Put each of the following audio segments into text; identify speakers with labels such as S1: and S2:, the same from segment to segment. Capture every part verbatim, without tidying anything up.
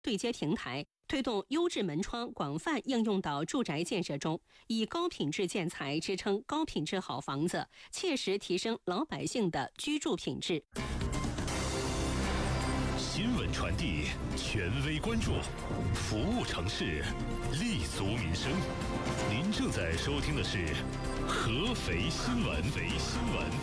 S1: 对接平台，推动优质门窗广泛应用到住宅建设中，以高品质建材支撑高品质好房子，切实提升老百姓的居住品质。
S2: 新闻传递，权威关注，服务城市，立足民生。您正在收听的是合肥新闻。合肥新闻。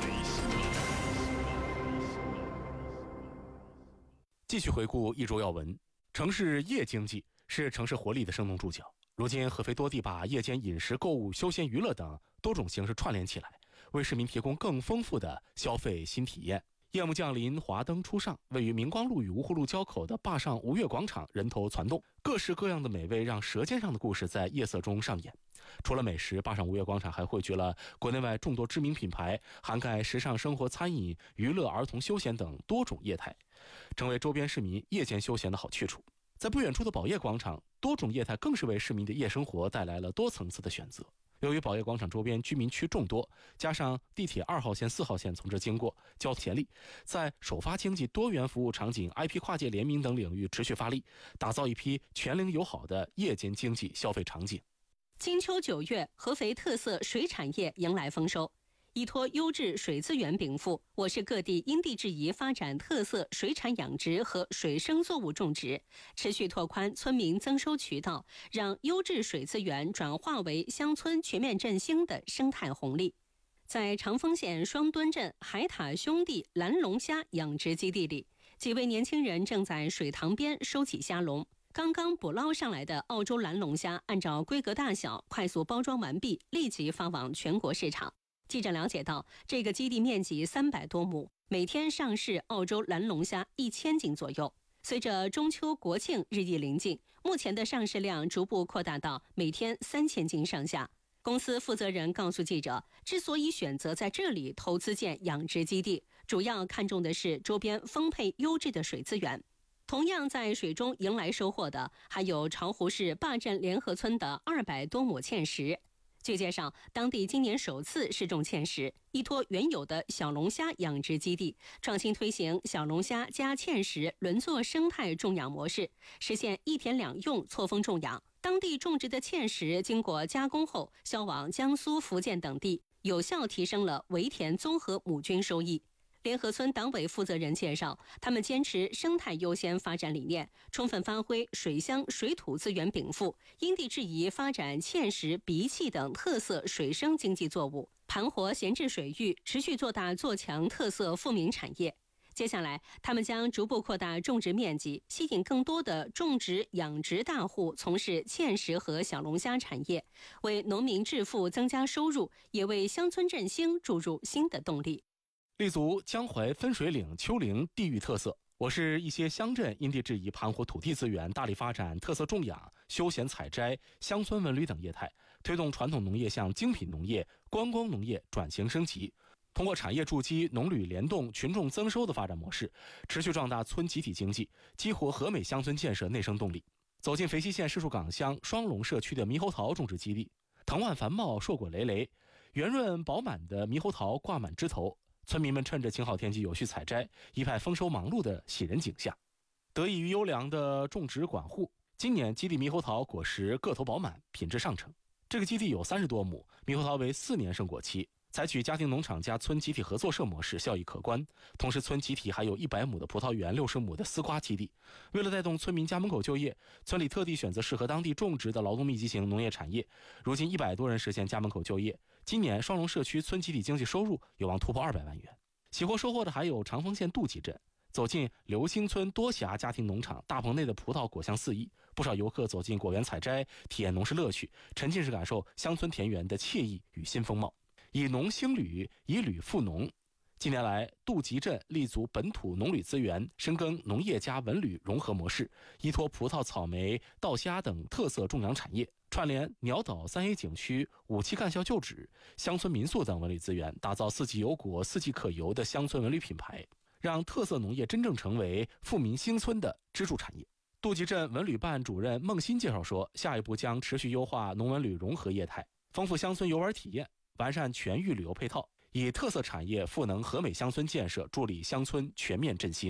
S3: 继续回顾一周要闻。城市夜经济是城市活力的生动注脚。如今，合肥多地把夜间饮食、购物、休闲娱乐等多种形式串联起来，为市民提供更丰富的消费新体验。夜幕降临，华灯初上，位于明光路与芜湖路交口的坝上吴越广场人头攒动，各式各样的美味让舌尖上的故事在夜色中上演。除了美食，坝上吴越广场还汇聚了国内外众多知名品牌，涵盖时尚生活、餐饮、娱乐、儿童休闲等多种业态，成为周边市民夜间休闲的好去处。在不远处的宝业广场，多种业态更是为市民的夜生活带来了多层次的选择。由于宝业广场周边居民区众多，加上地铁二号线、四号线从这经过，交通协力，在首发经济、多元服务场景、I P 跨界联名等领域持续发力，打造一批全龄友好的夜间经济消费场景。
S1: 金秋九月，合肥特色水产业迎来丰收。依托优质水资源禀赋，我市各地因地制宜发展特色水产养殖和水生作物种植，持续拓宽村民增收渠道，让优质水资源转化为乡村全面振兴的生态红利。在长丰县双墩镇海獭兄弟蓝龙虾养殖基地里，几位年轻人正在水塘边收起虾笼。刚刚捕捞上来的澳洲蓝龙虾，按照规格大小快速包装完毕，立即发往全国市场。记者了解到，这个基地面积三百多亩，每天上市澳洲蓝龙虾一千斤左右。随着中秋国庆日益临近，目前的上市量逐步扩大到每天三千斤上下。公司负责人告诉记者，之所以选择在这里投资建养殖基地，主要看重的是周边丰沛优质的水资源。同样在水中迎来收获的，还有巢湖市坝镇联合村的二百多亩芡实。据介绍，当地今年首次试种芡实，依托原有的小龙虾养殖基地，创新推行小龙虾加芡实轮作生态种养模式，实现一田两用错峰种养。当地种植的芡实经过加工后，销往江苏、福建等地，有效提升了围田综合亩均收益。联合村党委负责人介绍，他们坚持生态优先发展理念，充分发挥水乡水土资源禀赋，因地制宜发展芡实、荸荠等特色水生经济作物，盘活闲置水域，持续做大做强特色富民产业。接下来，他们将逐步扩大种植面积，吸引更多的种植养殖大户从事芡实和小龙虾产业，为农民致富增加收入，也为乡村振兴注入新的动力。
S3: 立足江淮分水岭丘陵地域特色，我市一些乡镇因地制宜盘活土地资源，大力发展特色种养、休闲采摘、乡村文旅等业态，推动传统农业向精品农业、观光农业转型升级。通过产业筑基、农旅联动、群众增收的发展模式，持续壮大村集体经济，激活和美乡村建设内生动力。走进肥西县柿树岗乡双龙社区的猕猴桃种植基地，藤蔓繁茂，硕果累累，圆润饱满的猕猴桃挂满枝头。村民们趁着晴好天气有序采摘，一派丰收忙碌的喜人景象。得益于优良的种植管护，今年基地猕猴桃果实个头饱满，品质上乘。这个基地有三十多亩，猕猴桃为四年盛果期，采取家庭农场加村集体合作社模式，效益可观。同时，村集体还有一百亩的葡萄园、六十亩的丝瓜基地。为了带动村民家门口就业，村里特地选择适合当地种植的劳动密集型农业产业。如今一百多人实现家门口就业，今年双龙社区村集体经济收入有望突破二百万元。喜获收获的还有长丰县杜集镇。走进刘兴村多辖家庭农场，大棚内的葡萄果香四溢，不少游客走进果园采摘，体验农事乐趣，沉浸式感受乡村田园的惬意与新风貌。以农兴旅，以旅富农。近年来，杜集镇立足本土农旅资源，深耕农业加文旅融合模式，依托葡萄、草莓、稻虾等特色种养产业，串联鸟岛三 A 景区、五期干校旧址、乡村民宿等文旅资源，打造四季有果、四季可游的乡村文旅品牌，让特色农业真正成为富民兴村的支柱产业。杜集镇文旅办主任孟鑫介绍说，下一步将持续优化农文旅融合业态，丰富乡村游玩体验，完善全域旅游配套，以特色产业赋能和美乡村建设，助力乡村全面振兴。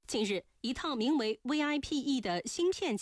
S1: 近日，一套名为 V I P E 的芯片